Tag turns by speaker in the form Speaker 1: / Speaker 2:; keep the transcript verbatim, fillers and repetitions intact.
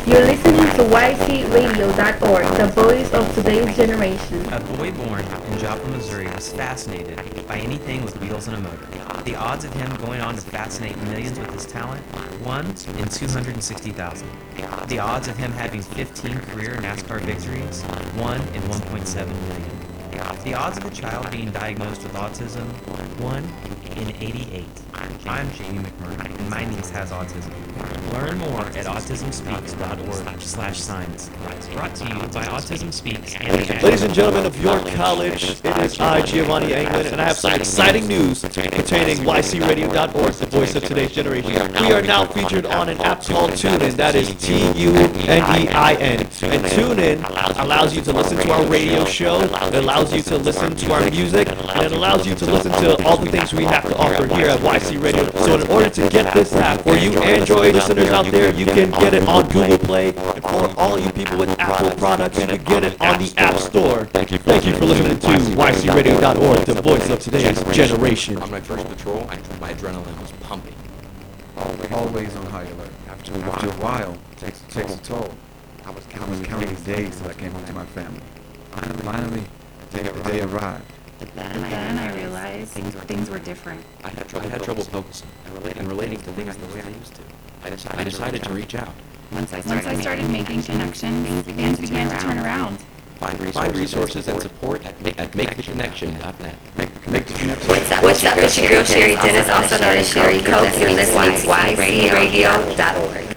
Speaker 1: You're listening to Y C radio dot org, the voice of today's generation.
Speaker 2: A boy born in Joplin, Missouri was fascinated by anything with wheels and a motor. The odds of him going on to fascinate millions with his talent, one in two hundred sixty thousand. The odds of him having fifteen career NASCAR victories, one in one point seven million. The odds of a child being diagnosed with autism, one in eighty-eight. I'm Jamie McMurray, and my niece has autism. Learn more at autism speaks dot org slash signs. Brought to you by Autism Speaks and the
Speaker 3: Ladies and gentlemen of York College, it is I, Giovanni Anglin, and I have some exciting news containing Y C radio dot org, the voice of today's generation. We are now featured on an app called TuneIn, that is T U N E I N. And TuneIn allows you to listen to our radio show, it allows you to listen to our music, and it allows you to listen to all the things we have to offer here at Y C Radio. So in order to get this app, for you Android listeners out there, you can get it on Google Play, and for all you people with Apple products, you can get it on the App Store. Thank you, thank you for listening to Y C radio dot org, the voice of today's generation.
Speaker 4: On my first patrol, I, my adrenaline was pumping.
Speaker 5: Always on high alert. After a while, After a while it takes, it takes a toll. I was counting, I was counting the days till I came home to my family. Finally, Finally the, day the day arrived.
Speaker 6: And then I realized things were, things were different.
Speaker 4: I had trouble, I had trouble focusing and relating, and relating to things the way I used to. I decided, I decided to reach out.
Speaker 6: Once I started, Once I started making connections, things began, things began to turn around.
Speaker 4: Find resources, Find resources and support at, make, at make the connection dot net.
Speaker 5: Make, make the connection.
Speaker 7: What's up? What's up? It's your girl Sherry Dennis, also known as Sherry Coates, and this is Y C radio dot org.